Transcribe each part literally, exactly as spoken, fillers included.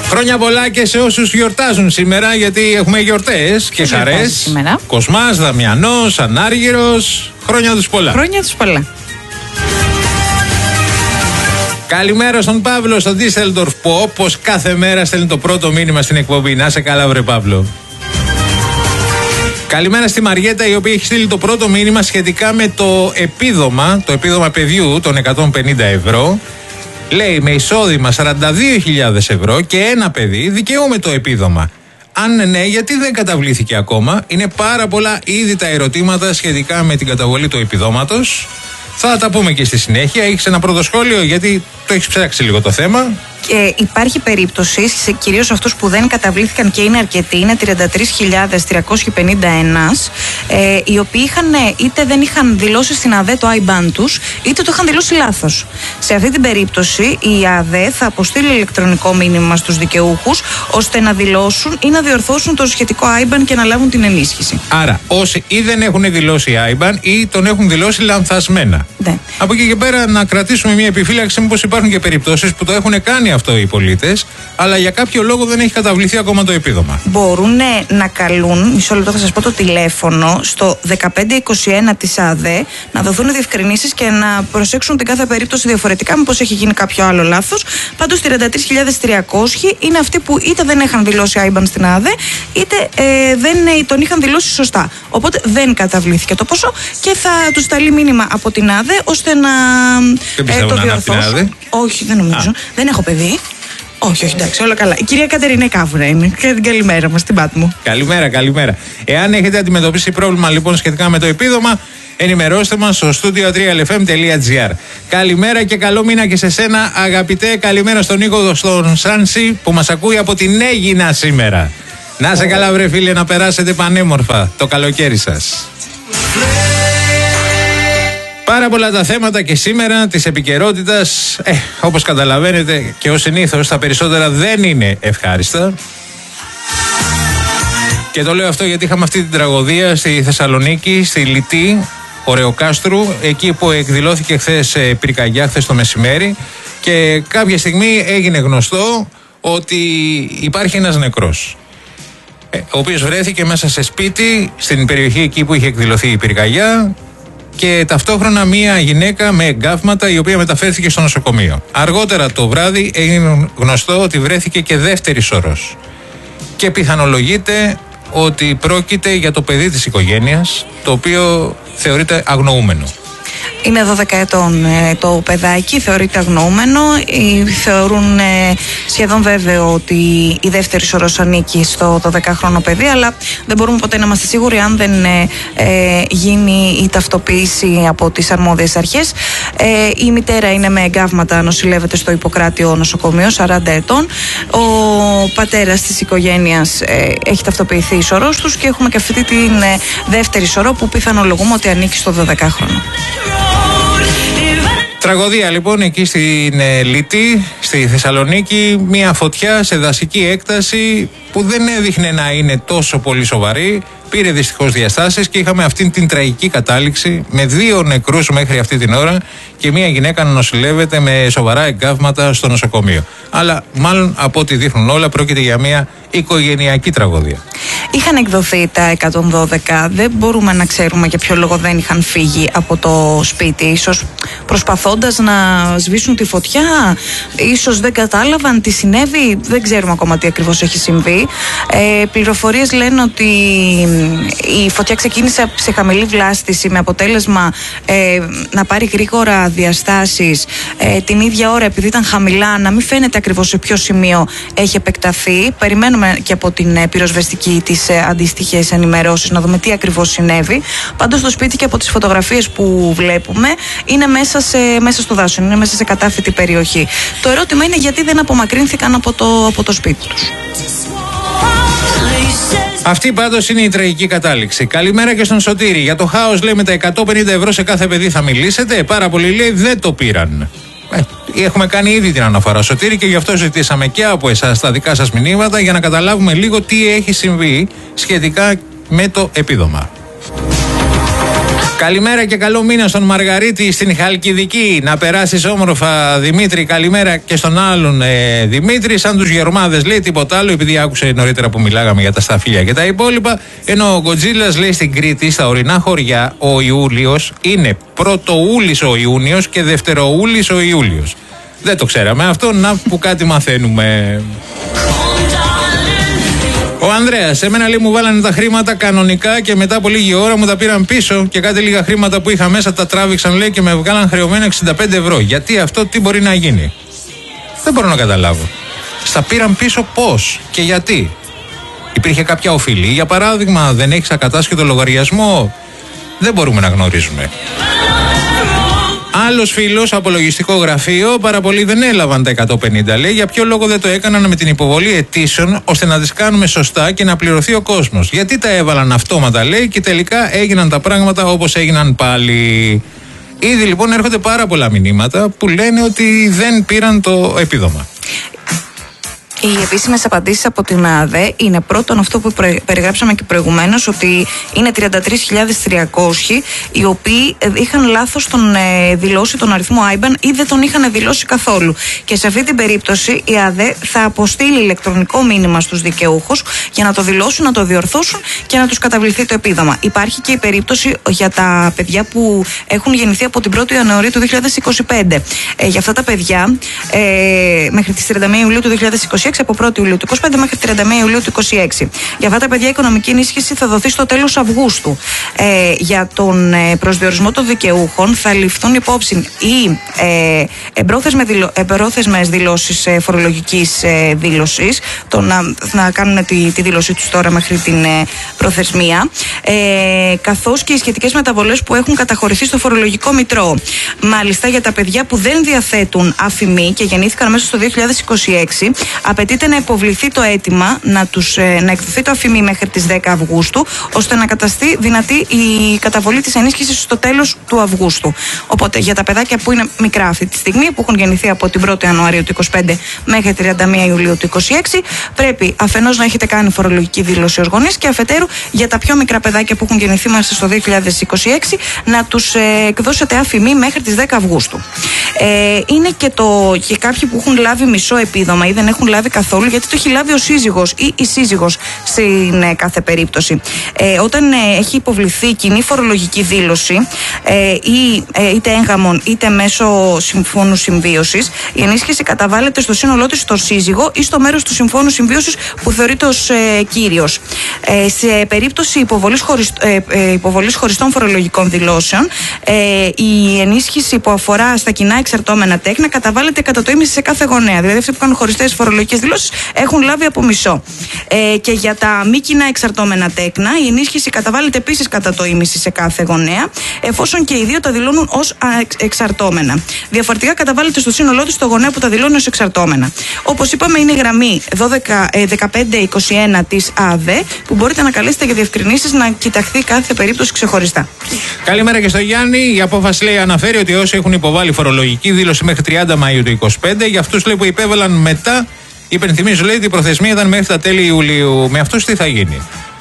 Χρόνια πολλά και σε όσους γιορτάζουν σήμερα, γιατί έχουμε γιορτές και χαρές. Κοσμάς, Δαμιανός, Ανάργυρος. Χρόνια τους πολλά. Χρόνια τους πολλά. Καλημέρα στον Παύλο, στον Ντίσσελντορφ, που όπως κάθε μέρα στέλνει το πρώτο μήνυμα στην εκπομπή. Να σε καλά, βρε Παύλο. Καλημέρα στη Μαριέτα, η οποία έχει στείλει το πρώτο μήνυμα σχετικά με το επίδομα, το επίδομα παιδιού των εκατόν πενήντα ευρώ. Λέει, με εισόδημα σαράντα δύο χιλιάδες ευρώ και ένα παιδί δικαιούμαι το επίδομα. Αν ναι, γιατί δεν καταβλήθηκε ακόμα? Είναι πάρα πολλά ήδη τα ερωτήματα σχετικά με την καταβολή του επιδόματος. Θα τα πούμε και στη συνέχεια. Έχεις ένα πρώτο σχόλιο, γιατί το έχεις ψάξει λίγο το θέμα. Και υπάρχει περίπτωση, κυρίως αυτούς που δεν καταβλήθηκαν και είναι αρκετοί, είναι τριάντα τρεις χιλιάδες τριακόσιοι πενήντα ένα, ε, οι οποίοι είχαν, είτε δεν είχαν δηλώσει στην ΑΔΕ το άι μπαν τους, είτε το είχαν δηλώσει λάθος. Σε αυτή την περίπτωση, η ΑΔΕ θα αποστείλει ηλεκτρονικό μήνυμα στους δικαιούχους, ώστε να δηλώσουν ή να διορθώσουν το σχετικό άι μπαν και να λάβουν την ενίσχυση. Άρα, όσοι ή δεν έχουν δηλώσει άι μπαν ή τον έχουν δηλώσει λανθασμένα. Ναι. Από εκεί και πέρα, να κρατήσουμε μια επιφύλαξη, μήπως υπάρχουν και περιπτώσεις που το έχουν κάνει αυτό οι πολίτες, αλλά για κάποιο λόγο δεν έχει καταβληθεί ακόμα το επίδομα. Μπορούν να καλούν, μισό λεπτό θα σας πω το τηλέφωνο, στο δεκαπέντε είκοσι ένα της ΑΔΕ, να δοθούν διευκρινήσεις και να προσέξουν την κάθε περίπτωση διαφορετικά, μήπως έχει γίνει κάποιο άλλο λάθος. Πάντως τριάντα τρεις χιλιάδες τριακόσιοι είναι αυτοί που είτε δεν είχαν δηλώσει άι μπαν στην ΑΔΕ, είτε ε, δεν ε, τον είχαν δηλώσει σωστά. Οπότε δεν καταβλήθηκε το ποσό και θα τους σταλεί μήνυμα από την ΑΔΕ ώστε να ε, το διορθώσουν. Όχι, δεν νομίζω. Α. Δεν έχω παιδί. Όχι, όχι, εντάξει, όλα καλά. Η κυρία Κατερίνα Κάβουρα είναι. Καλημέρα μας, την Πάτμο. Καλημέρα, καλημέρα. Εάν έχετε αντιμετωπίσει πρόβλημα λοιπόν σχετικά με το επίδομα, ενημερώστε μας στο studio τρία ελ εφ εμ τελεία τζι άρ. Καλημέρα και καλό μήνα και σε σένα, αγαπητέ. Καλημέρα στον Νίκο, στον Σάνση, που μας ακούει από την Αίγινα σήμερα. Να σε καλά, βρε φίλε, να περάσετε πανέμορφα το καλοκαίρι σας. Πάρα πολλά τα θέματα και σήμερα της επικαιρότητας, ε, όπως καταλαβαίνετε και ως συνήθως τα περισσότερα δεν είναι ευχάριστα. Και το λέω αυτό γιατί είχαμε αυτή την τραγωδία στη Θεσσαλονίκη, στη Λυτή, Ωρεοκάστρου, εκεί που εκδηλώθηκε χθες πυρκαγιά, χθες το μεσημέρι, και κάποια στιγμή έγινε γνωστό ότι υπάρχει ένας νεκρός, ο οποίος βρέθηκε μέσα σε σπίτι στην περιοχή εκεί που είχε εκδηλωθεί η πυρκαγιά, και ταυτόχρονα μία γυναίκα με εγκάβματα, η οποία μεταφέρθηκε στο νοσοκομείο. Αργότερα το βράδυ έγινε γνωστό ότι βρέθηκε και δεύτερη σωρός. Και πιθανολογείται ότι πρόκειται για το παιδί της οικογένειας, το οποίο θεωρείται αγνοούμενο. Είναι δώδεκα ετών ε, το παιδάκι, θεωρείται αγνοούμενο. Ε, θεωρούν ε, σχεδόν βέβαιο ότι η δεύτερη σωρός ανήκει στο δωδεκάχρονο παιδί, αλλά δεν μπορούμε ποτέ να είμαστε σίγουροι αν δεν ε, ε, γίνει η ταυτοποίηση από τις αρμόδιες αρχές. Ε, η μητέρα είναι με εγκάβματα, νοσηλεύεται στο Ιπποκράτιο νοσοκομείο, σαράντα ετών. Ο πατέρας της οικογένειας ε, έχει ταυτοποιηθεί η σωρός τους και έχουμε και αυτή την ε, δεύτερη σωρό που πιθανολογούμε ότι ανήκει στο δωδεκάχρονο. Τραγωδία λοιπόν εκεί στην ε, Λυτή, στη Θεσσαλονίκη, μια φωτιά σε δασική έκταση που δεν έδειχνε να είναι τόσο πολύ σοβαρή. Πήρε δυστυχώς διαστάσεις και είχαμε αυτήν την τραγική κατάληξη με δύο νεκρούς μέχρι αυτή την ώρα και μια γυναίκα να νοσηλεύεται με σοβαρά εγκάβματα στο νοσοκομείο. Αλλά μάλλον από ό,τι δείχνουν όλα πρόκειται για μια οικογενειακή τραγωδία. Είχαν εκδοθεί τα εκατόν δώδεκα, δεν μπορούμε να ξέρουμε για ποιο λόγο δεν είχαν φύγει από το σπίτι. Ίσως προσπαθώντας να σβήσουν τη φωτιά, ίσως δεν κατάλαβαν τι συνέβη, δεν ξέρουμε ακόμα τι ακριβώς έχει συμβεί. Ε, πληροφορίες λένε ότι η φωτιά ξεκίνησε σε χαμηλή βλάστηση με αποτέλεσμα ε, να πάρει γρήγορα διαστάσεις. Ε, την ίδια ώρα, επειδή ήταν χαμηλά, να μην φαίνεται ακριβώς σε ποιο σημείο έχει επεκταθεί. Περιμένουμε και από την ε, πυροσβεστική τις ε, αντίστοιχες ενημερώσεις να δούμε τι ακριβώς συνέβη. Πάντως το σπίτι και από τις φωτογραφίες που βλέπουμε είναι μέσα, σε, μέσα στο δάσο, είναι μέσα σε κατάφυτη περιοχή. Το ερώτημα είναι γιατί δεν απομακρύνθηκαν από το, από το σπίτι τους. Αυτή πάντως είναι η τραγική κατάληξη. Καλημέρα και στον Σωτήρη. Για το χάος, λέει, με τα εκατόν πενήντα ευρώ σε κάθε παιδί θα μιλήσετε. Πάρα πολλοί, λέει, δεν το πήραν. Ε, έχουμε κάνει ήδη την αναφορά, Σωτήρη, και γι' αυτό ζητήσαμε και από εσάς τα δικά σας μηνύματα για να καταλάβουμε λίγο τι έχει συμβεί σχετικά με το επίδομα. Καλημέρα και καλό μήνα στον Μαργαρίτη στην Χαλκιδική. Να περάσεις όμορφα, Δημήτρη. Καλημέρα και στον άλλον ε, Δημήτρη. Σαν τους Γερμάδες λέει τίποτα άλλο, επειδή άκουσε νωρίτερα που μιλάγαμε για τα σταφύλια και τα υπόλοιπα. Ενώ ο Γκοτζίλας λέει στην Κρήτη, στα ορεινά χωριά, ο Ιούλιος είναι πρωτοούλης ο Ιούνιος και δευτεροούλης ο Ιούλιος. Δεν το ξέραμε αυτό, να που κάτι μαθαίνουμε. Ο Ανδρέας, εμένα λέει μου βάλανε τα χρήματα κανονικά και μετά από λίγη ώρα μου τα πήραν πίσω και κάτι λίγα χρήματα που είχα μέσα τα τράβηξαν λέει και με βγάλαν χρεωμένα εξήντα πέντε ευρώ. Γιατί αυτό τι μπορεί να γίνει? Δεν μπορώ να καταλάβω. Στα πήραν πίσω πώς και γιατί? Υπήρχε κάποια οφειλή? Για παράδειγμα, δεν έχεις ακατάσχετο λογαριασμό? Δεν μπορούμε να γνωρίζουμε. Άλλος φίλος από λογιστικό γραφείο, πάρα πολλοί δεν έλαβαν τα εκατόν πενήντα λέει. Για ποιο λόγο δεν το έκαναν με την υποβολή αιτήσεων ώστε να τις κάνουμε σωστά και να πληρωθεί ο κόσμος? Γιατί τα έβαλαν αυτόματα λέει και τελικά έγιναν τα πράγματα όπως έγιναν πάλι. Ήδη λοιπόν έρχονται πάρα πολλά μηνύματα που λένε ότι δεν πήραν το επίδομα. Οι επίσημες απαντήσεις από την ΑΔΕ είναι πρώτον αυτό που περιγράψαμε και προηγουμένως, ότι είναι τριάντα τρεις χιλιάδες τριακόσιοι οι οποίοι είχαν λάθος τον ε, δηλώσει τον αριθμό άι μπαν ή δεν τον είχαν δηλώσει καθόλου. Και σε αυτή την περίπτωση η ΑΔΕ θα αποστείλει ηλεκτρονικό μήνυμα στους δικαιούχους για να το δηλώσουν, να το διορθώσουν και να τους καταβληθεί το επίδομα. Υπάρχει και η περίπτωση για τα παιδιά που έχουν γεννηθεί από την πρώτη Ιανουαρίου του δύο χιλιάδες είκοσι πέντε. Ε, για αυτά τα παιδιά ε, μέχρι τις τριάντα μία Ιουλίου του δύο χιλιάδες είκοσι έξι, από πρώτη Ιουλίου του είκοσι πέντε μέχρι τριάντα μία Ιουλίου του είκοσι έξι. Για αυτά τα παιδιά η οικονομική ενίσχυση θα δοθεί στο τέλος Αυγούστου. Ε, για τον ε, προσδιορισμό των δικαιούχων θα ληφθούν υπόψη οι ε, εμπρόθεσμες δηλώσεις ε, φορολογικής ε, δήλωσης, το να, να κάνουν τη, τη δήλωσή τους τώρα μέχρι την ε, προθεσμία, ε, καθώς και οι σχετικές μεταβολές που έχουν καταχωρηθεί στο φορολογικό μητρό. Μάλιστα, για τα παιδιά που δεν διαθέτουν αφημί και γεννήθηκαν μέσα στο δύο χιλιάδες είκοσι έξι, απαιτείται να υποβληθεί το αίτημα να, τους, να εκδοθεί το αφημί μέχρι τις δέκα Αυγούστου, ώστε να καταστεί δυνατή η καταβολή της ενίσχυσης στο τέλος του Αυγούστου. Οπότε για τα παιδάκια που είναι μικρά αυτή τη στιγμή, που έχουν γεννηθεί από την πρώτη Ιανουαρίου του είκοσι πέντε μέχρι τριάντα μία Ιουλίου του είκοσι έξι, πρέπει αφενός να έχετε κάνει φορολογική δήλωση ως γονείς και αφετέρου για τα πιο μικρά παιδάκια που έχουν γεννηθεί μέσα στο δύο χιλιάδες είκοσι έξι να τους ε, εκδώσετε αφημί μέχρι τις δέκα Αυγούστου. Ε, είναι και, το, και κάποιοι που έχουν λάβει μισό επίδομα ή δεν έχουν λάβει καθόλου, γιατί το έχει λάβει ο σύζυγος ή η σύζυγος στην ε, κάθε περίπτωση. Ε, όταν ε, έχει υποβληθεί κοινή φορολογική δήλωση ε, ή ε, είτε έγγαμον είτε μέσω συμφώνου συμβίωσης, η ενίσχυση καταβάλλεται στο σύνολό της στον σύζυγο ή στο μέρος του συμφώνου συμβίωσης που θεωρείται ως ε, κύριος. Ε, σε περίπτωση υποβολής, χωριστ, ε, ε, υποβολής χωριστών φορολογικών δηλώσεων, ε, η ενίσχυση που αφορά στα κοινά εξαρτώμενα τέκνα καταβάλλεται κατά το ίμιση σε κάθε γονέα. Δηλαδή αυτοί που κάνουν χωριστές φορολογικές δηλώσεις έχουν λάβει από μισό. Ε, και για τα μη κοινά εξαρτώμενα τέκνα, η ενίσχυση καταβάλλεται επίσης κατά το ίμιση σε κάθε γονέα, εφόσον και οι δύο τα δηλώνουν ως εξαρτώμενα. Διαφορετικά καταβάλλεται στο σύνολό της το γονέα που τα δηλώνει ως εξαρτώμενα. Όπως είπαμε, είναι η γραμμή δεκαπέντε είκοσι ένα της ΑΔΕ, που μπορείτε να καλέσετε για διευκρινήσεις, να κοιταχθεί κάθε περίπτωση ξεχωριστά. Καλημέρα και στο Γιάννη. Η απόφαση λέει αναφέρει ότι όσοι έχουν υποβάλει φορολογική δήλωση μέχρι τριάντα Μαΐου του είκοσι πέντε, για αυτούς λέει που υπέβαλαν μετά, υπενθυμίζω λέει ότι η προθεσμία ήταν μέχρι τα τέλη Ιουλίου. Με αυτούς τι θα γίνει?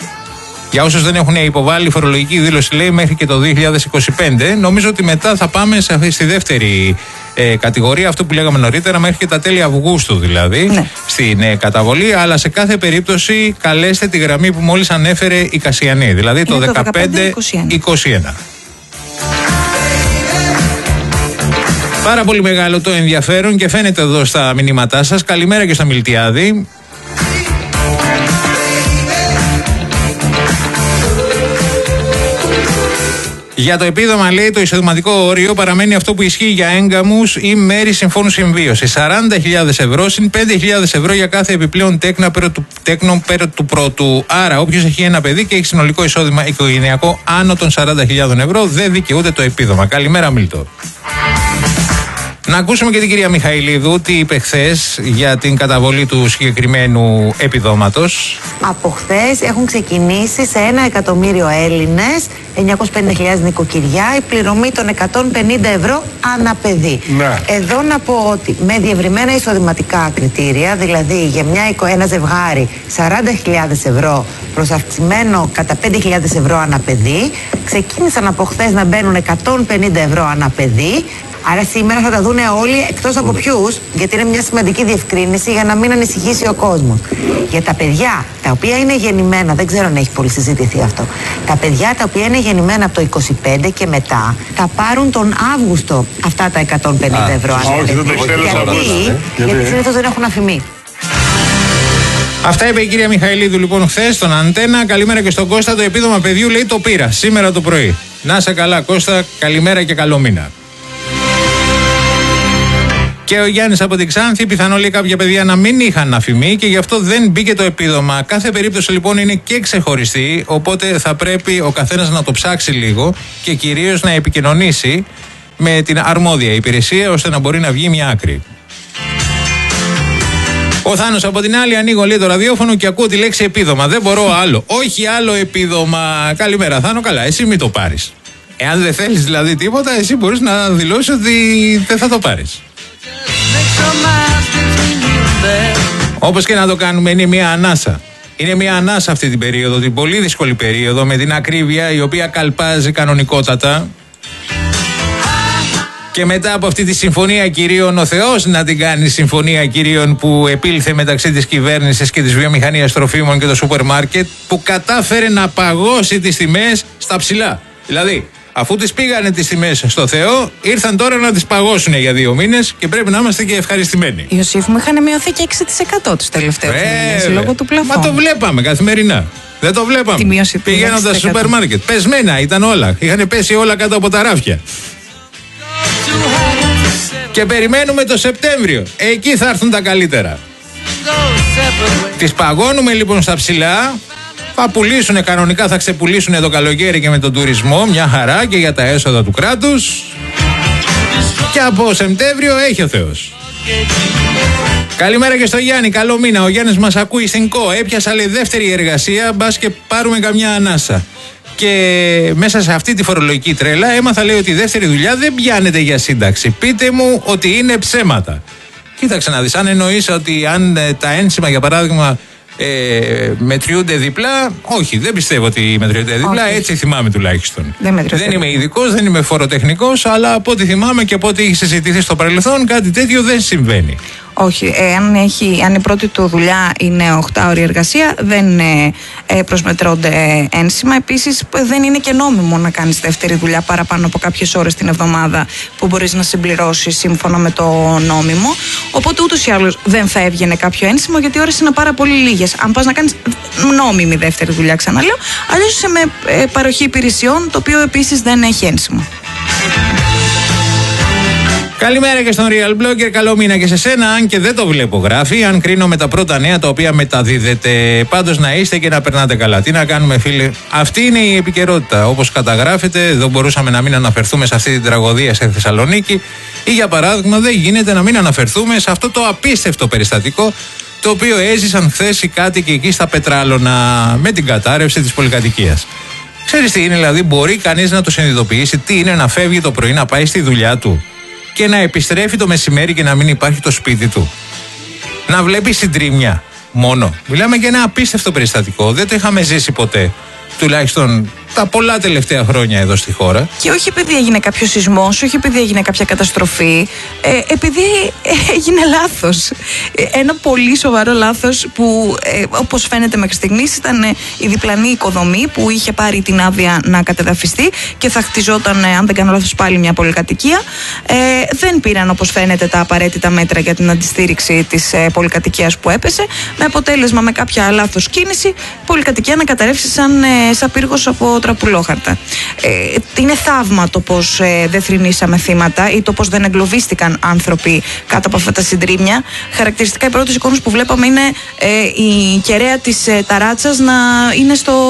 Για όσους δεν έχουν υποβάλει φορολογική δήλωση λέει μέχρι και το δύο χιλιάδες είκοσι πέντε, νομίζω ότι μετά θα πάμε σε αυτή, στη δεύτερη ε, κατηγορία, αυτό που λέγαμε νωρίτερα, μέχρι και τα τέλη Αυγούστου δηλαδή, ναι, στην ε, καταβολή. Αλλά σε κάθε περίπτωση καλέστε τη γραμμή που μόλις ανέφερε η Κασιανή, δηλαδή είναι το δεκαπέντε είκοσι ένα. Πάρα πολύ μεγάλο το ενδιαφέρον και φαίνεται εδώ στα μηνύματά σας. Καλημέρα και στο Μιλτιάδη. Για το επίδομα λέει το εισοδηματικό όριο παραμένει αυτό που ισχύει για έγκαμους ή μέρη συμφώνου συμβίωσης. σαράντα χιλιάδες ευρώ συν πέντε χιλιάδες ευρώ για κάθε επιπλέον τέκνα πέρα του, τέκνο πέρα του πρώτου. Άρα όποιος έχει ένα παιδί και έχει συνολικό εισόδημα οικογενειακό άνω των σαράντα χιλιάδες ευρώ δεν δικαιούται το επίδομα. Καλημέρα Μίλτο. Να ακούσουμε και την κυρία Μιχαηλίδου τι είπε χθες για την καταβολή του συγκεκριμένου επιδόματος. Από χθες έχουν ξεκινήσει σε ένα εκατομμύριο Έλληνες, εννιακόσιες πενήντα χιλιάδες νοικοκυριά, η πληρωμή των εκατόν πενήντα ευρώ ανά παιδί. Ναι. Εδώ να πω ότι με διευρυμένα εισοδηματικά κριτήρια, δηλαδή για μια, ένα ζευγάρι σαράντα χιλιάδες ευρώ προς αυξημένο κατά πέντε χιλιάδες ευρώ ανά παιδί, ξεκίνησαν από χθες να μπαίνουν εκατόν πενήντα ευρώ ανά παιδί. Άρα σήμερα θα τα δούνε όλοι εκτός από ποιους, γιατί είναι μια σημαντική διευκρίνηση για να μην ανησυχήσει ο κόσμος. Για τα παιδιά τα οποία είναι γεννημένα, δεν ξέρω αν έχει πολύ συζητηθεί αυτό, τα παιδιά τα οποία είναι γεννημένα από το είκοσι πέντε και μετά θα πάρουν τον Αύγουστο αυτά τα εκατόν πενήντα ευρώ. Όχι, δεν το γιατί, γιατί συνήθως δεν έχουν αφημί. Αυτά είπε η κυρία Μιχαηλίδου λοιπόν χθες στον Αντένα. Καλημέρα και στον Κώστα. Το επίδομα παιδιού λέει το πήρα σήμερα το πρωί. Να είσαι καλά Κώστα, καλημέρα και καλό μήνα. Και ο Γιάννης από την Ξάνθη, πιθανό λέει κάποια παιδιά να μην είχαν αφημί και γι' αυτό δεν μπήκε το επίδομα. Κάθε περίπτωση λοιπόν είναι και ξεχωριστή, οπότε θα πρέπει ο καθένας να το ψάξει λίγο και κυρίως να επικοινωνήσει με την αρμόδια υπηρεσία ώστε να μπορεί να βγει μια άκρη. Ο Θάνος από την άλλη, ανοίγω λέει το ραδιόφωνο και ακούω τη λέξη επίδομα. Δεν μπορώ άλλο. Όχι άλλο επίδομα. Καλημέρα Θάνο, καλά, εσύ μην το πάρεις. Εάν δεν θέλεις δηλαδή τίποτα, εσύ μπορείς να δηλώσεις ότι δεν θα το πάρεις. Όπως και να το κάνουμε, είναι μια ανάσα. Είναι μια ανάσα αυτή την περίοδο, την πολύ δύσκολη περίοδο, με την ακρίβεια η οποία καλπάζει κανονικότατα. Και μετά από αυτή τη συμφωνία κυρίων, ο Θεός να την κάνει συμφωνία κυρίων που επήλθε μεταξύ της κυβέρνησης και της βιομηχανίας τροφίμων και το σούπερ μάρκετ, που κατάφερε να παγώσει τις τιμές στα ψηλά. Δηλαδή, αφού τις πήγανε τις τιμές στο Θεό, ήρθαν τώρα να τις παγώσουν για δύο μήνες και πρέπει να είμαστε και ευχαριστημένοι. Ιωσήφ μου, είχαν μειωθεί και έξι τοις εκατό τους τελευταίους μήνες λόγω του πλαφών. Μα το βλέπαμε καθημερινά. Δεν το βλέπαμε. Πηγαίνοντας στο σούπερ μάρκετ. Πεσμένα ήταν όλα. Είχαν πέσει όλα κάτω από τα ράφια. Και περιμένουμε το Σεπτέμβριο. Εκεί θα έρθουν τα καλύτερα. Τις παγώνουμε λοιπόν στα ψηλά. Θα πουλήσουν κανονικά, θα ξεπουλήσουν το καλοκαίρι και με τον τουρισμό. Μια χαρά και για τα έσοδα του κράτους. Και από Σεπτέμβριο έχει ο Θεός. Καλημέρα και στο Γιάννη, καλό μήνα. Ο Γιάννης μας ακούει στην ΚΟ. Έπιασα λέει δεύτερη εργασία, μπας και πάρουμε καμιά ανάσα. Και μέσα σε αυτή τη φορολογική τρέλα έμαθα λέει ότι η δεύτερη δουλειά δεν πιάνεται για σύνταξη. Πείτε μου ότι είναι ψέματα. Κοίταξε να δεις, αν εννοείς ότι αν ε, τα ένσημα για παράδειγμα ε, μετριούνται διπλά, όχι, δεν πιστεύω ότι μετριούνται διπλά, όχι. Έτσι θυμάμαι τουλάχιστον. Δεν, δεν είμαι ειδικός, δεν είμαι φοροτεχνικός, αλλά από ό,τι θυμάμαι και από ό,τι έχει συζητηθεί στο παρελθόν, κάτι τέτοιο δεν συμβαίνει. Όχι, ε, αν, έχει, αν η πρώτη του δουλειά είναι οκτάωρη εργασία, δεν ε, ε, προσμετρώνται ένσημα. Επίσης, δεν είναι και νόμιμο να κάνεις δεύτερη δουλειά παραπάνω από κάποιες ώρες την εβδομάδα που μπορείς να συμπληρώσεις σύμφωνα με το νόμιμο. Οπότε ούτως ή άλλως δεν θα έβγαινε κάποιο ένσημο, γιατί οι ώρες είναι πάρα πολύ λίγες. Αν πας να κάνεις νόμιμη δεύτερη δουλειά, ξαναλέω, αλλιώς είσαι με ε, παροχή υπηρεσιών, το οποίο επίσης δεν έχει ένσημο. Καλημέρα και στον Real Blogger, καλό μήνα και σε σένα, αν και δεν το βλέπω γράφει, αν κρίνω με τα πρώτα νέα τα οποία μεταδίδεται. Πάντως να είστε και να περνάτε καλά. Τι να κάνουμε φίλοι, αυτή είναι η επικαιρότητα. Όπως καταγράφεται, δεν μπορούσαμε να μην αναφερθούμε σε αυτή την τραγωδία στη Θεσσαλονίκη ή για παράδειγμα δεν γίνεται να μην αναφερθούμε σε αυτό το απίστευτο περιστατικό το οποίο έζησαν χθες οι κάτοικοι εκεί στα Πετράλωνα με την κατάρρευση της πολυκατοικίας. Ξέρεις τι είναι, δηλαδή μπορεί κανείς να το συνειδητοποιήσει τι είναι να φεύγει το πρωί να πάει στη δουλειά του και να επιστρέφει το μεσημέρι και να μην υπάρχει το σπίτι του. Να βλέπει συντρίμμια μόνο. Μιλάμε για ένα απίστευτο περιστατικό. Δεν το είχαμε ζήσει ποτέ. Τουλάχιστον τα πολλά τελευταία χρόνια εδώ στη χώρα. Και όχι επειδή έγινε κάποιο σεισμός, όχι επειδή έγινε κάποια καταστροφή, ε, επειδή έγινε λάθος. Ένα πολύ σοβαρό λάθος που ε, όπως φαίνεται μέχρι στιγμής ήταν η διπλανή οικοδομή που είχε πάρει την άδεια να κατεδαφιστεί και θα χτιζόταν, αν δεν κάνω λάθος, πάλι μια πολυκατοικία. Ε, δεν πήραν όπως φαίνεται τα απαραίτητα μέτρα για την αντιστήριξη της ε, πολυκατοικίας που έπεσε, με αποτέλεσμα με κάποια λάθος κίνηση η πολυκατοικία να καταρρεύσει σαν, ε, σαν πύργος από τραπουλόχαρτα. Ε, είναι θαύμα το πως ε, δεν θρηνήσαμε θύματα ή το πως δεν εγκλωβίστηκαν άνθρωποι κάτω από αυτά τα συντρίμμια. Χαρακτηριστικά οι πρώτες εικόνες που βλέπαμε είναι ε, η κεραία της ε, ταράτσας να είναι στο,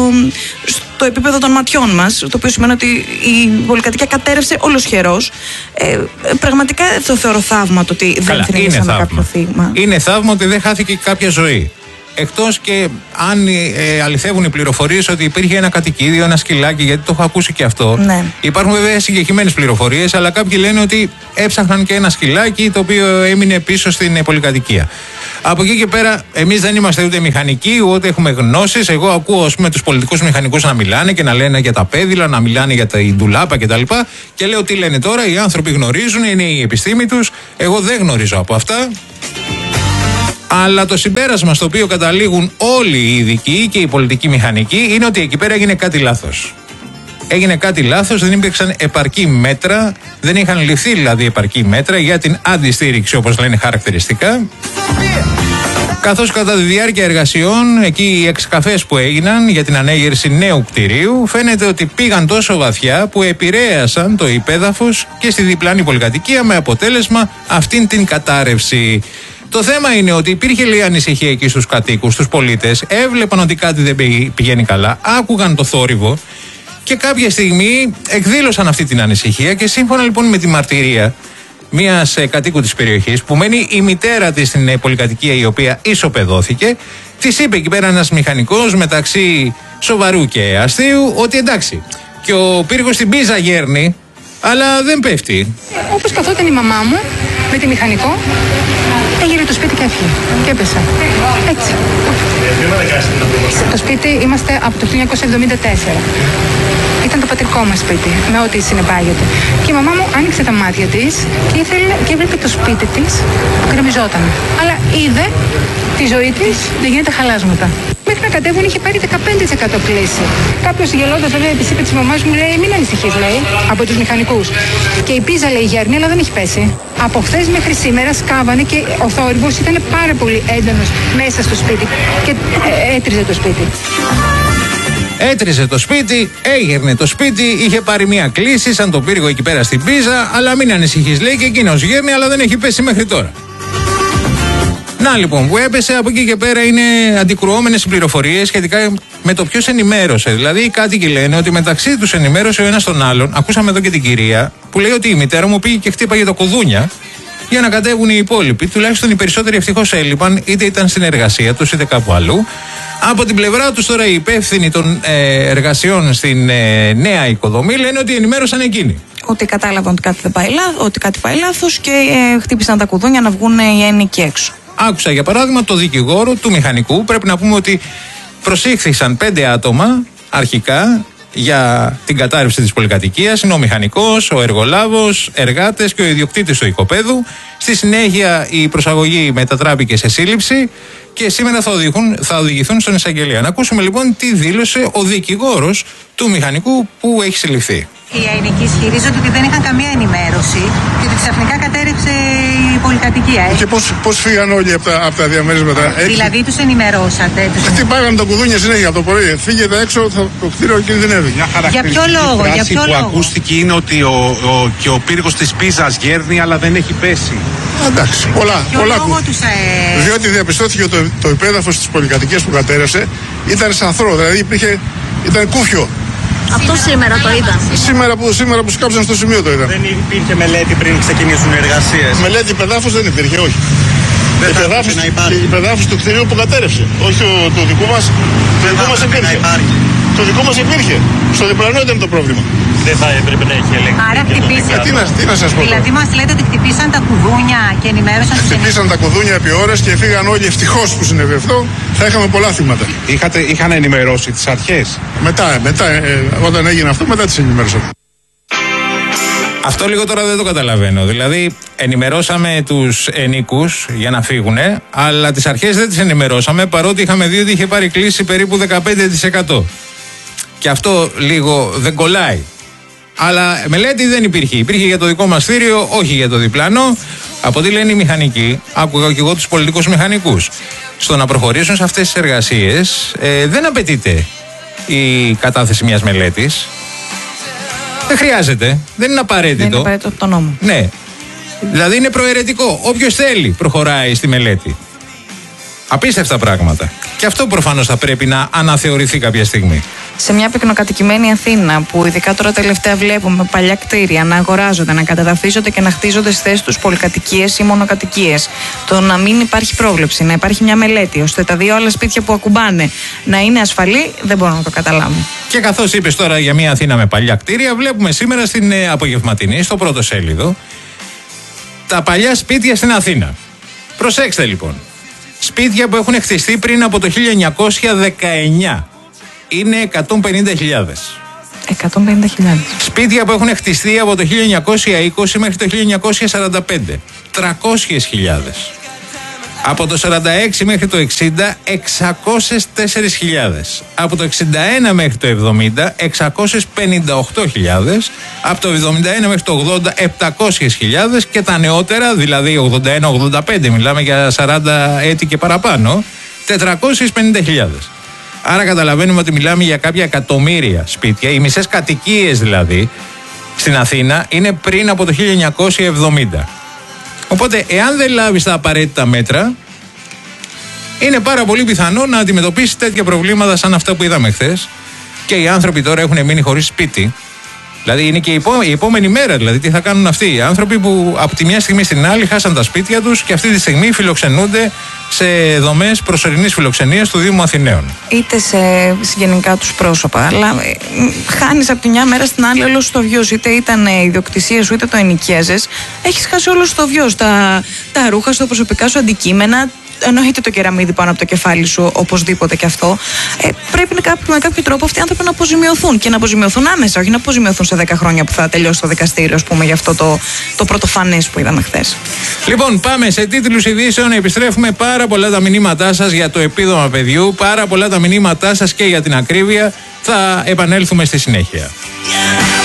στο επίπεδο των ματιών μας, το οποίο σημαίνει ότι η πολυκατοικία κατέρευσε ολοσχερός. Ε, πραγματικά το θεωρώ θαύμα το ότι δεν θρυνήσαμε κάποιο θύμα. Είναι θαύμα ότι δεν χάθηκε κάποια ζωή. Εκτός και αν ε, αληθεύουν οι πληροφορίες ότι υπήρχε ένα κατοικίδιο, ένα σκυλάκι, γιατί το έχω ακούσει και αυτό. Ναι. Υπάρχουν βέβαια συγκεκριμένες πληροφορίες, αλλά κάποιοι λένε ότι έψαχναν και ένα σκυλάκι το οποίο έμεινε πίσω στην ε, πολυκατοικία. Από εκεί και πέρα, εμείς δεν είμαστε ούτε μηχανικοί, ούτε έχουμε γνώσεις. Εγώ ακούω, ας πούμε, τους πολιτικούς μηχανικούς να μιλάνε και να λένε για τα πέδιλα, να μιλάνε για τα ντουλάπα κτλ. Και λέω τι λένε τώρα, οι άνθρωποι γνωρίζουν, είναι η επιστήμη τους. Εγώ δεν γνωρίζω από αυτά. Αλλά το συμπέρασμα στο οποίο καταλήγουν όλοι οι ειδικοί και οι πολιτικοί μηχανικοί είναι ότι εκεί πέρα έγινε κάτι λάθος. Έγινε κάτι λάθος, δεν υπήρξαν επαρκή μέτρα, δεν είχαν ληφθεί δηλαδή επαρκή μέτρα για την αντιστήριξη, όπως λένε χαρακτηριστικά. Καθώς κατά τη διάρκεια εργασιών, εκεί οι εξκαφές που έγιναν για την ανέγερση νέου κτηρίου, φαίνεται ότι πήγαν τόσο βαθιά που επηρέασαν το υπέδαφος και στη διπλάνη πολυκατοικία, με αποτέλεσμα αυτήν την κατάρρευση. Το θέμα είναι ότι υπήρχε λίγη ανησυχία εκεί στους κατοίκους, στους πολίτες, έβλεπαν ότι κάτι δεν πηγαίνει καλά, άκουγαν το θόρυβο και κάποια στιγμή εκδήλωσαν αυτή την ανησυχία και σύμφωνα λοιπόν με τη μαρτυρία μιας ε, κατοίκου της περιοχής που μένει η μητέρα της στην ε, πολυκατοικία, η οποία ισοπεδώθηκε, της είπε εκεί πέρα ένας μηχανικός μεταξύ σοβαρού και αστείου ότι εντάξει, και ο πύργος στην πίζα γέρνει, αλλά δεν πέφτει. Όπως καθόταν η μαμά μου με τη μηχανικό, έγειρε το σπίτι και έφυγε. Και έπεσα. Έτσι. Το σπίτι είμαστε από το χίλια εννιακόσια εβδομήντα τέσσερα. Ήταν το πατρικό μας σπίτι, με ό,τι συνεπάγεται. Και η μαμά μου άνοιξε τα μάτια της και, ήθελε, και έβλεπε το σπίτι της που γκρεμιζόταν. Αλλά είδε τη ζωή της να γίνεται χαλάσματα. Μέχρι να κατέβουν είχε πάρει δεκαπέντε τοις εκατό κλίση. Κάποιος γελώντας βέβαια της είπε της μαμάς μου, λέει, μην ανησυχείς, λέει, από τους μηχανικούς. Και η πίζα, λέει, γέρνει, αλλά δεν έχει πέσει. Από χθες μέχρι σήμερα σκάβανε και ο θόρυβος ήταν πάρα πολύ έντονος μέσα στο σπίτι και έτριζε το σπίτι. Έτριζε το σπίτι, έγερνε το σπίτι, είχε πάρει μια κλίση σαν το πύργο εκεί πέρα στην πίζα, αλλά μην ανησυχείς, λέει, και εκείνος γέρνει, αλλά δεν έχει πέσει μέχρι τώρα. Να λοιπόν, που έπεσε, από εκεί και πέρα είναι αντικρουόμενες οι πληροφορίες σχετικά με το ποιος ενημέρωσε. Δηλαδή, οι κάτοικοι λένε ότι μεταξύ τους ενημέρωσε ο ένας τον άλλον. Ακούσαμε εδώ και την κυρία που λέει ότι η μητέρα μου πήγε και χτύπαγε τα κουδούνια για να κατέβουν οι υπόλοιποι. Τουλάχιστον οι περισσότεροι ευτυχώς έλειπαν, είτε ήταν στην εργασία τους είτε κάπου αλλού. Από την πλευρά τους τώρα οι υπεύθυνοι των ε, εργασιών στην ε, νέα οικοδομή λένε ότι ενημέρωσαν εκείνοι. Ότι κατάλαβαν ότι κάτι, δεν πάει, ότι κάτι πάει λάθος και ε, χτύπησαν τα κουδούνια να βγουν οι ένοικοι έξω. Άκουσα για παράδειγμα το δικηγόρο του μηχανικού. Πρέπει να πούμε ότι προσήχθησαν πέντε άτομα αρχικά για την κατάρρευση της πολυκατοικίας. Είναι ο μηχανικός, ο εργολάβος, εργάτες και ο ιδιοκτήτης του οικοπαίδου. Στη συνέχεια η προσαγωγή μετατράπηκε σε σύλληψη και σήμερα θα οδηγηθούν, θα οδηγηθούν στον εισαγγελέα. Να ακούσουμε λοιπόν τι δήλωσε ο δικηγόρος του μηχανικού που έχει συλληφθεί. Οι αεινικοί ισχυρίζονται ότι δεν είχαν καμία ενημέρωση και ότι ξαφνικά κατέρευσε η πολυκατοικία. Έτσι. Και πώς, πώς φύγαν όλοι από τα, από τα διαμέρισματα. Έτσι. Δηλαδή τους ενημερώσατε. Τους χτυπάγαν τα κουδούνια συνέχεια από το πρωί. Φύγετε έξω, θα, το κτίριο κινδυνεύει. Για ποιο λόγο, η για ποιο που λόγο. ακούστηκε είναι ότι ο, ο, και ο πύργος της πίζας γέρνει, αλλά δεν έχει πέσει. Εντάξει, πολλά. Ποιο πολλά λόγο τους, ε... Διότι διαπιστώθηκε το, το υπέδαφος της πολυκατοικίας που κατέρευσε ήταν σαθρό, δηλαδή υπήρχε, ήταν κούφιο. Αυτό σήμερα το είδα. Σήμερα που, σήμερα που σκάψαν στο σημείο το είδα. Δεν υπήρχε μελέτη πριν ξεκινήσουν οι εργασίες. Μελέτη υπεδάφους δεν υπήρχε, όχι. Η πεδάφους του κτηρίου που κατέρευσε. Όχι το, το δικό μας. Το δικό μας υπήρχε. Το δικό μας υπήρχε. Στο διπλανό ήταν το πρόβλημα. Δεν θα έπρεπε να έχει ελεγχθεί. Άρα χτυπήσαν. Τι, τι να σας πω. Δηλαδή μας λέτε ότι χτυπήσαν τα κουδούνια και ενημέρωσαν τους ενημέρωσαν. Χτυπήσαν τα κουδούνια επί ώρες και φύγαν όλοι. Ευτυχώς που συνέβη αυτό. Θα είχαμε πολλά θύματα. Είχατε, είχαν ενημερώσει τις αρχές. Μετά, μετά ε, όταν έγινε αυτό, μετά τις ενημέρωσαν. Αυτό λίγο τώρα δεν το καταλαβαίνω. Δηλαδή, ενημερώσαμε τους ενοίκους για να φύγουνε, αλλά τις αρχές δεν τις ενημερώσαμε, παρότι είχαμε δει ότι είχε πάρει κλίση περίπου δεκαπέντε τοις εκατό. Και αυτό λίγο δεν κολλάει. Αλλά μελέτη δεν υπήρχε. Υπήρχε για το δικό μας κτίριο, όχι για το διπλανό. Από ό,τι λένε οι μηχανικοί, άκουγα και εγώ τους πολιτικούς μηχανικούς, στο να προχωρήσουν σε αυτές τις εργασίες ε, δεν απαιτείται η κατάθεση μιας μελέτης. Δεν χρειάζεται. Δεν είναι απαραίτητο. Δεν είναι απαραίτητο από τον νόμο. Ναι. Δηλαδή είναι προαιρετικό. Όποιος θέλει προχωράει στη μελέτη. Απίστευτα πράγματα. Και αυτό προφανώς θα πρέπει να αναθεωρηθεί κάποια στιγμή. σε μια πυκνοκατοικημένη Αθήνα, που ειδικά τώρα τελευταία βλέπουμε παλιά κτίρια να αγοράζονται, να καταδαφίζονται και να χτίζονται στη θέση τους πολυκατοικίες ή μονοκατοικίες, το να μην υπάρχει πρόβλεψη, να υπάρχει μια μελέτη ώστε τα δύο άλλα σπίτια που ακουμπάνε να είναι ασφαλή, δεν μπορώ να το καταλάβω. Και καθώς είπες τώρα για μια Αθήνα με παλιά κτίρια, βλέπουμε σήμερα στην ε, απογευματινή, στο πρώτο σέλιδο, τα παλιά σπίτια στην Αθήνα. Προσέξτε λοιπόν. Σπίτια που έχουν χτιστεί πριν από το χίλια εννιακόσια δεκαεννιά. Είναι εκατόν πενήντα χιλιάδες. εκατόν πενήντα χιλιάδες. Σπίτια που έχουν χτιστεί από το χίλια εννιακόσια είκοσι μέχρι το χίλια εννιακόσια σαράντα πέντε. τριακόσιες χιλιάδες. Από το σαράντα έξι μέχρι το εξήντα, εξακόσιες τέσσερις χιλιάδες. Από το εξήντα ένα μέχρι το εβδομήντα, εξακόσιες πενήντα οκτώ χιλιάδες. Από το εβδομήντα ένα μέχρι το ογδόντα, επτακόσιες χιλιάδες. Και τα νεότερα, δηλαδή ογδόντα ένα ογδόντα πέντε, μιλάμε για σαράντα έτη και παραπάνω, τετρακόσιες πενήντα χιλιάδες. Άρα καταλαβαίνουμε ότι μιλάμε για κάποια εκατομμύρια σπίτια, οι μισές κατοικίες δηλαδή στην Αθήνα είναι πριν από το χίλια εννιακόσια εβδομήντα. Οπότε, εάν δεν λάβεις τα απαραίτητα μέτρα, είναι πάρα πολύ πιθανό να αντιμετωπίσεις τέτοια προβλήματα σαν αυτά που είδαμε χθες. Και οι άνθρωποι τώρα έχουν μείνει χωρίς σπίτι. Δηλαδή, είναι και η, επό, η επόμενη μέρα. Δηλαδή, τι θα κάνουν αυτοί οι άνθρωποι που από τη μια στιγμή στην άλλη χάσαν τα σπίτια τους και αυτή τη στιγμή φιλοξενούνται σε δομές προσωρινής φιλοξενίας του Δήμου Αθηναίων. Είτε σε συγγενικά τους πρόσωπα, αλλά ε, χάνεις από τη μια μέρα στην άλλη όλο το βιός. Είτε ήταν ε, ιδιοκτησία σου, είτε το ενοικιάζες. Έχεις χάσει όλο το βιός. Τα, τα ρούχα σου, τα προσωπικά σου αντικείμενα. Εννοείται το κεραμίδι πάνω από το κεφάλι σου, οπωσδήποτε και αυτό. Ε, πρέπει με κάποιο, με κάποιο τρόπο αυτοί οι άνθρωποι να αποζημιωθούν και να αποζημιωθούν άμεσα, όχι να αποζημιωθούν σε δέκα χρόνια που θα τελειώσει το δικαστήριο, ας πούμε, για αυτό το, το πρωτοφανές που είδαμε χθες. Λοιπόν, πάμε σε τίτλους ειδήσεων. Επιστρέφουμε. Πάρα πολλά τα μηνύματά σας για το επίδομα παιδιού, πάρα πολλά τα μηνύματά σας και για την ακρίβεια. Θα επανέλθουμε στη συνέχεια.